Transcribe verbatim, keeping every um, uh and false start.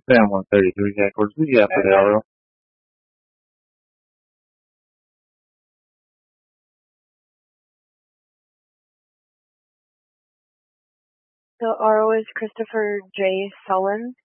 Sam one thirty-three Jack, what's the after the hour? The R O is Christopher J. Sullen.